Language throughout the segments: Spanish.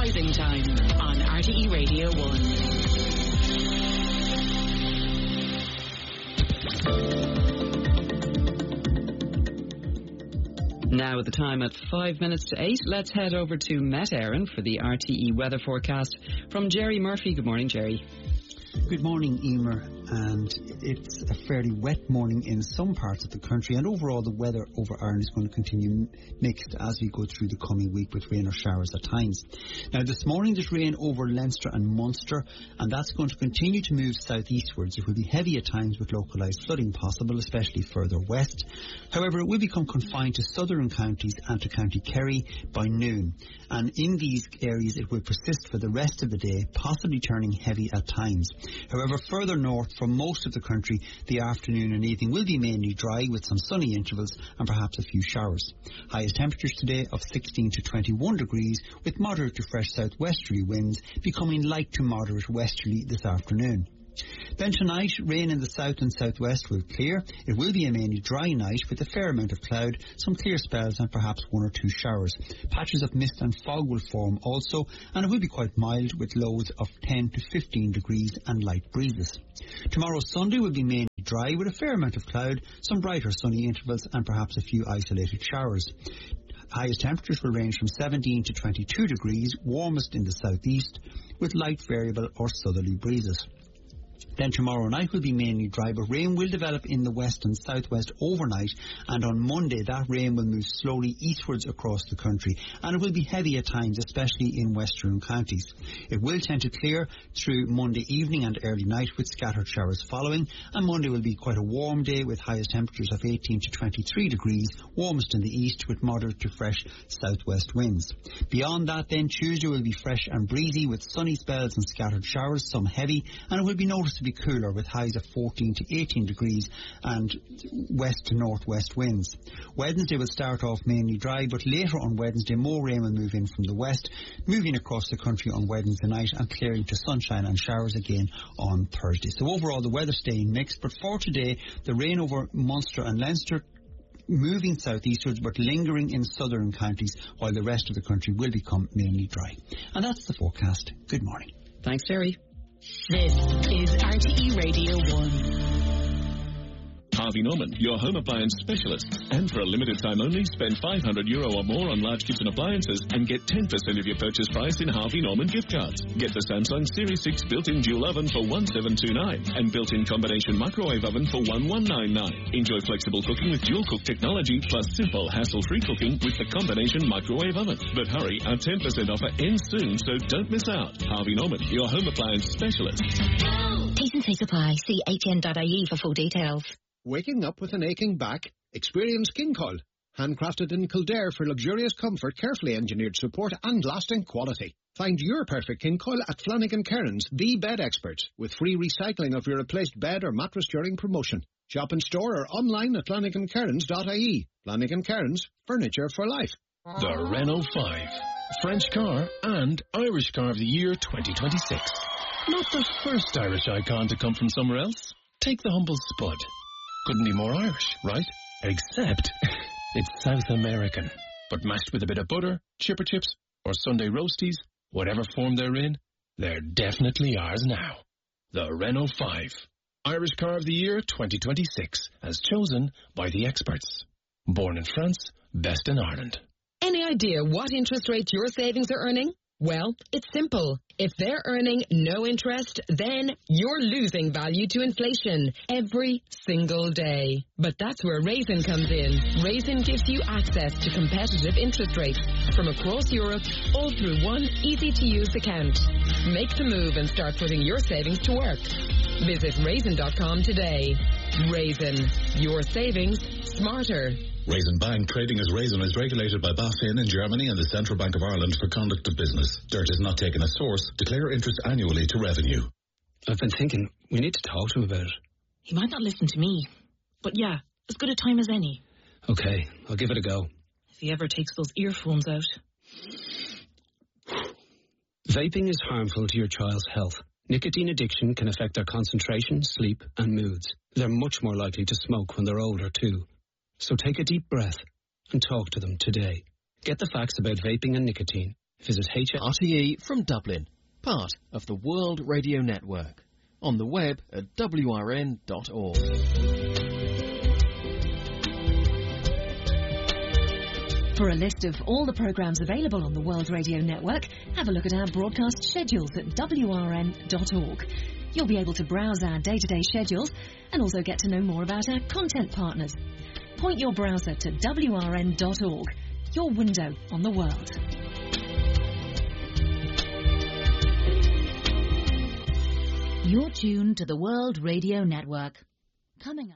Rising Time on RTE Radio 1. Now at the time at 5 minutes to 8, let's head over to Met Éireann for the RTE weather forecast from Jerry Murphy. Good morning, Jerry. Good morning, Emer, and it's a fairly wet morning in some parts of the country, and overall the weather over Ireland is going to continue mixed as we go through the coming week with rain or showers at times. Now this morning there's rain over Leinster and Munster, and that's going to continue to move southeastwards. It will be heavy at times with localised flooding possible, especially further west. However, it will become confined to southern counties and to County Kerry by noon, and in these areas it will persist for the rest of the day, possibly turning heavy at times. However, further north from most of the country, the afternoon and evening will be mainly dry with some sunny intervals and perhaps a few showers. Highest temperatures today of 16 to 21 degrees with moderate to fresh southwesterly winds becoming light to moderate westerly this afternoon. Then tonight, rain in the south and southwest will clear. It will be a mainly dry night with a fair amount of cloud, some clear spells and perhaps one or two showers. Patches of mist and fog will form also, and it will be quite mild with lows of 10 to 15 degrees and light breezes. Tomorrow Sunday will be mainly dry with a fair amount of cloud, some brighter sunny intervals and perhaps a few isolated showers. Highest temperatures will range from 17 to 22 degrees, warmest in the southeast, with light variable or southerly breezes. Then tomorrow night will be mainly dry, but rain will develop in the west and southwest overnight, and on Monday that rain will move slowly eastwards across the country, and it will be heavy at times, especially in western counties. It will tend to clear through Monday evening and early night with scattered showers following, and Monday will be quite a warm day with highest temperatures of 18 to 23 degrees, warmest in the east with moderate to fresh southwest winds. Beyond that then, Tuesday will be fresh and breezy with sunny spells and scattered showers, some heavy, and it will be noticeably cooler with highs of 14 to 18 degrees and west to northwest winds. Wednesday will start off mainly dry, but later on Wednesday more rain will move in from the west, moving across the country on Wednesday night and clearing to sunshine and showers again on Thursday. So overall the weather staying mixed, but for today the rain over Munster and Leinster moving southeastwards but lingering in southern counties, while the rest of the country will become mainly dry. And that's the forecast. Good morning. Thanks, Jerry. This is RTE Radio 1. Harvey Norman, your home appliance specialist. And for a limited time only, spend €500 or more on large kitchen appliances and get 10% of your purchase price in Harvey Norman gift cards. Get the Samsung Series 6 built-in dual oven for $1,729 and built-in combination microwave oven for $1,199. Enjoy flexible cooking with dual cook technology plus simple hassle-free cooking with the combination microwave oven. But hurry, our 10% offer ends soon, so don't miss out. Harvey Norman, your home appliance specialist. T&C Supply. See hn.ie for full details. Waking up with an aching back? Experience King Coil. Handcrafted in Kildare for luxurious comfort, carefully engineered support and lasting quality. Find your perfect King Coil at Flanagan Cairns, the bed experts, with free recycling of your replaced bed or mattress during promotion. Shop in store or online at flanagancairns.ie. Flanagan Cairns, furniture for life. The Renault 5. French car and Irish car of the year 2026. Not the first Irish icon to come from somewhere else. Take the humble Spud. Couldn't be more Irish, right? Except it's South American. But mashed with a bit of butter, chipper chips, or Sunday roasties, whatever form they're in, they're definitely ours now. The Renault 5. Irish Car of the Year 2026, as chosen by the experts. Born in France, best in Ireland. Any idea what interest rate your savings are earning? Well, it's simple. If they're earning no interest, then you're losing value to inflation every single day. But that's where Raisin comes in. Raisin gives you access to competitive interest rates from across Europe, all through one easy-to-use account. Make the move and start putting your savings to work. Visit raisin.com today. Raisin, your savings smarter. Raisin Bank, trading as Raisin, is regulated by BaFin in Germany and the Central Bank of Ireland for conduct of business. Dirt is not taken as source. Declare interest annually to revenue. I've been thinking, we need to talk to him about it. He might not listen to me. But yeah, as good a time as any. Okay, I'll give it a go. If he ever takes those earphones out. Vaping is harmful to your child's health. Nicotine addiction can affect their concentration, sleep, and moods. They're much more likely to smoke when they're older too. So take a deep breath and talk to them today. Get the facts about vaping and nicotine Visit RTE from Dublin, part of the World Radio Network. On the web at wrn.org. For a list of all the programmes available on the World Radio Network, have a look at our broadcast schedules at wrn.org. You'll be able to browse our day-to-day schedules and also get to know more about our content partners. Point your browser to wrn.org, your window on the world. You're tuned to the World Radio Network. Coming up.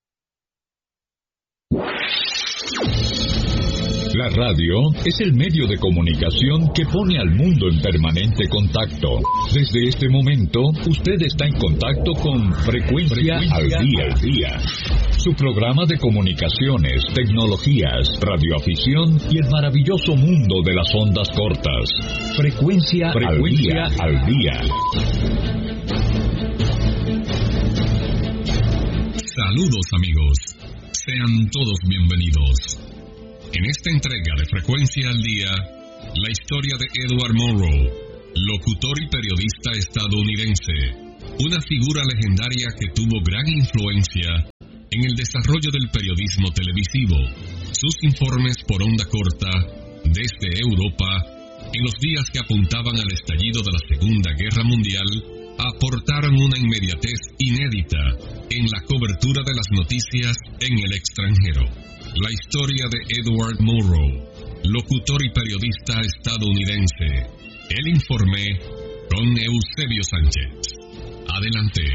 La radio es el medio de comunicación que pone al mundo en permanente contacto. Desde este momento, usted está en contacto con Frecuencia al Día. Su programa de comunicaciones, tecnologías, radioafición y el maravilloso mundo de las ondas cortas. Frecuencia al Día. Saludos amigos, sean todos bienvenidos. En esta entrega de Frecuencia al Día, la historia de Edward Murrow, locutor y periodista estadounidense, una figura legendaria que tuvo gran influencia en el desarrollo del periodismo televisivo. Sus informes por onda corta desde Europa, en los días que apuntaban al estallido de la Segunda Guerra Mundial, aportaron una inmediatez inédita en la cobertura de las noticias en el extranjero. La historia de Edward Murrow, locutor y periodista estadounidense. El informe con Eusebio Sánchez. Adelante.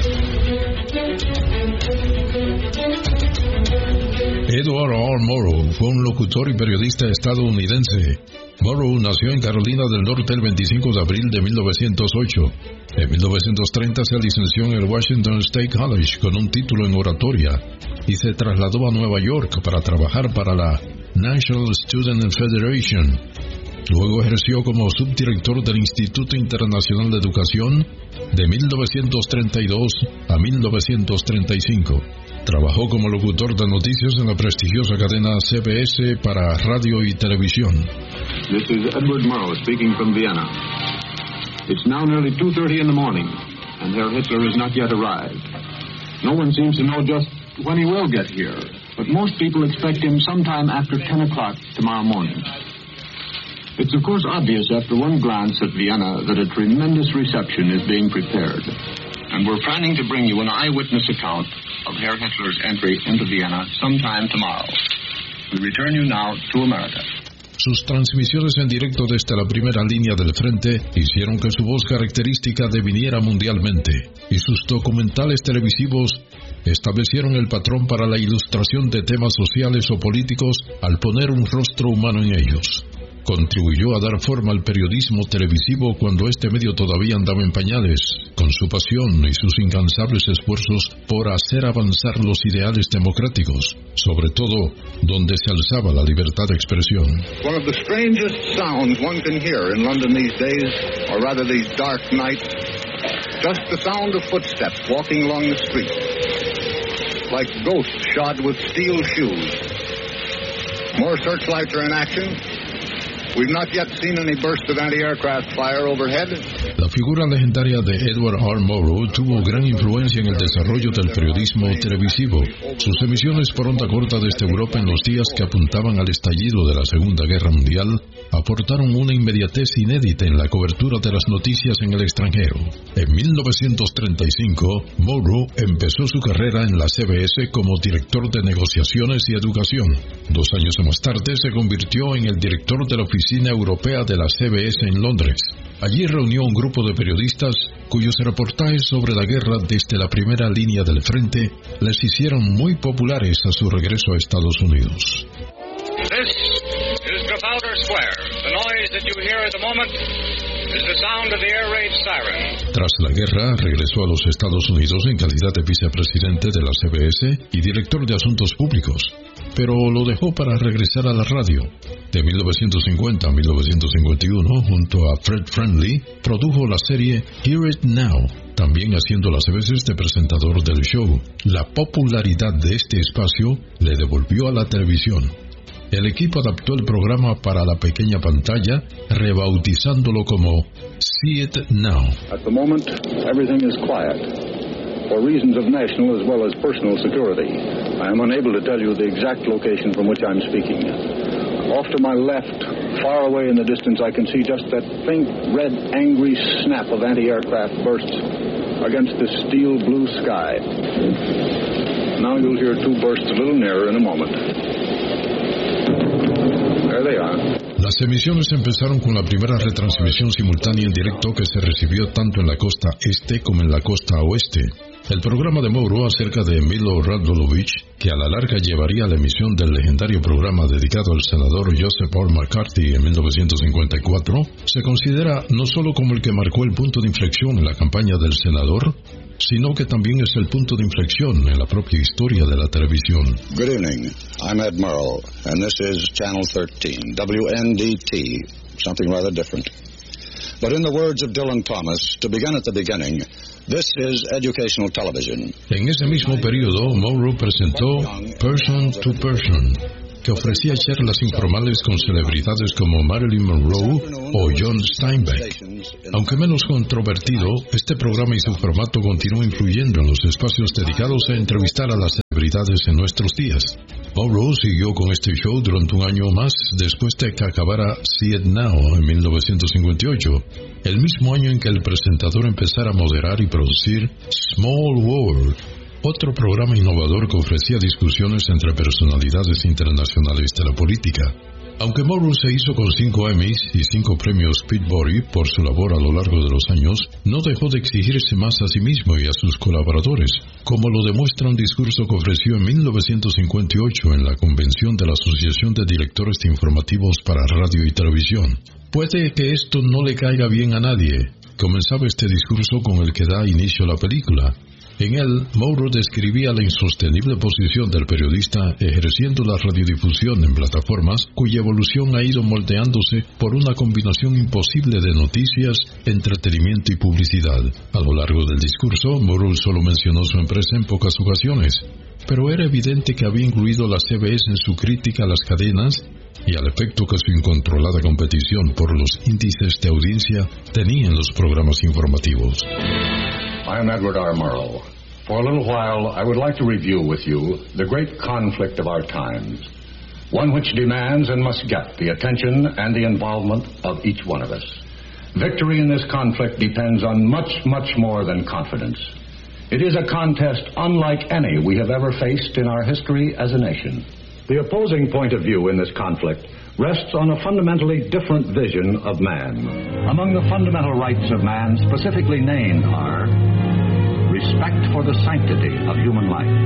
Edward R. Murrow fue un locutor y periodista estadounidense. Murrow nació en Carolina del Norte el 25 de abril de 1908. En 1930 se licenció en el Washington State College con un título en oratoria y se trasladó a Nueva York para trabajar para la National Student Federation. Luego ejerció como subdirector del Instituto Internacional de Educación de 1932 a 1935. Trabajó como locutor de noticias en la prestigiosa cadena CBS para radio y televisión. This is Edward Murrow speaking from Vienna. It's now nearly 2:30 in the morning, and Herr Hitler has not yet arrived. No one seems to know just when he will get here, but most people expect him sometime after 10 o'clock tomorrow morning. It's of course obvious after one glance at Vienna that a tremendous reception is being prepared. And we're planning to bring you an eyewitness account of Herr Hitler's entry into Vienna sometime tomorrow. We return you now to America. Sus transmisiones en directo desde la primera línea del frente hicieron que su voz característica deviniera mundialmente, y sus documentales televisivos establecieron el patrón para la ilustración de temas sociales o políticos al poner un rostro humano en ellos. Contribuyó a dar forma al periodismo televisivo cuando este medio todavía andaba en pañales, con su pasión y sus incansables esfuerzos por hacer avanzar los ideales democráticos, sobre todo donde se alzaba la libertad de expresión. One of the strangest sounds one can hear in London these days, or rather these dark nights, just the sound of footsteps walking along the street, like ghosts shod with steel shoes. More searchlights are in action. We've not yet seen any burst of anti-aircraft fire overhead. La figura legendaria de Edward R. Murrow tuvo gran influencia en el desarrollo del periodismo televisivo. Sus emisiones por onda corta desde Europa en los días que apuntaban al estallido de la Segunda Guerra Mundial aportaron una inmediatez inédita en la cobertura de las noticias en el extranjero. En 1935, Murrow empezó su carrera en la CBS como director de negociaciones y educación. 2 años más tarde se convirtió en el director de la Oficina Europea de la CBS en Londres. Allí reunió un grupo de periodistas cuyos reportajes sobre la guerra desde la primera línea del frente les hicieron muy populares a su regreso a Estados Unidos. This is Trafalgar Square. The noise that you hear at the moment is the sound of the air raid siren. Tras la guerra, regresó a los Estados Unidos en calidad de vicepresidente de la CBS y director de Asuntos Públicos, pero lo dejó para regresar a la radio. De 1950 a 1951, junto a Fred Friendly, produjo la serie Hear It Now, también haciendo las veces de presentador del show. La popularidad de este espacio le devolvió a la televisión. el equipo adaptó el programa para la pequeña pantalla, rebautizándolo como See It Now. At the moment, everything is quiet. For reasons of national as well as personal security, I am unable to tell you the exact location from which I'm speaking. Off to my left, far away in the distance, I can see just that faint, red, angry snap of anti-aircraft bursts against the steel blue sky. Now you'll hear two bursts a little nearer in a moment. There they are. Las emisiones empezaron con la primera retransmisión simultánea en directo que se recibió tanto en la costa este como en la costa oeste. El programa de Mouro acerca de Milo Radulovich, que a la larga llevaría a la emisión del legendario programa dedicado al senador Joseph R. McCarthy en 1954, se considera no solo como el que marcó el punto de inflexión en la campaña del senador, sino que también es el punto de inflexión en la propia historia de la televisión. Good evening. I'm Ed Murrow, and this is Channel 13, WNDT, something rather different. But in the words of Dylan Thomas, to begin at the beginning, this is educational television. En ese mismo periodo, Mouro presentó Person to Person, que ofrecía charlas informales con celebridades como Marilyn Monroe o John Steinbeck. Aunque menos controvertido, este programa y su formato continuó influyendo en los espacios dedicados a entrevistar a las celebridades en nuestros días. Mouro siguió con este show durante un año más después de que acabara See It Now en 1958, el mismo año en que el presentador empezara a moderar y producir Small World, otro programa innovador que ofrecía discusiones entre personalidades internacionales de la política. Aunque Mouro se hizo con 5 Emmys y 5 premios Peabody por su labor a lo largo de los años, no dejó de exigirse más a sí mismo y a sus colaboradores, como lo demuestra un discurso que ofreció en 1958 en la convención de la Asociación de Directores de Informativos para Radio y Televisión. Puede que esto no le caiga bien a nadie. Comenzaba este discurso con el que da inicio a la película. En él, Mouro describía la insostenible posición del periodista ejerciendo la radiodifusión en plataformas cuya evolución ha ido moldeándose por una combinación imposible de noticias, entretenimiento y publicidad. A lo largo del discurso, Mouro solo mencionó su empresa en pocas ocasiones, pero era evidente que había incluido la CBS en su crítica a las cadenas y al efecto que su incontrolada competición por los índices de audiencia tenía en los programas informativos. I am Edward R. Murrow. For a little while, I would like to review with you the great conflict of our times, one which demands and must get the attention and the involvement of each one of us. Victory in this conflict depends on much, much more than confidence. It is a contest unlike any we have ever faced in our history as a nation. The opposing point of view in this conflict rests on a fundamentally different vision of man. Among the fundamental rights of man specifically named are respect for the sanctity of human life,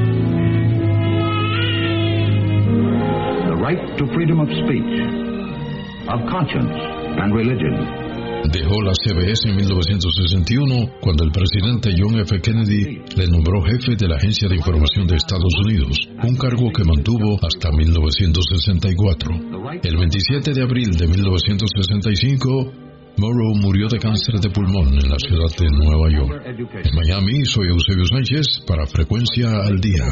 the right to freedom of speech, of conscience and religion. Dejó la CBS en 1961 cuando el presidente John F. Kennedy le nombró jefe de la Agencia de Información de Estados Unidos, un cargo que mantuvo hasta 1964. El 27 de abril de 1965, Mouro murió de cáncer de pulmón en la ciudad de Nueva York. En Miami, soy Eusebio Sánchez para Frecuencia al Día.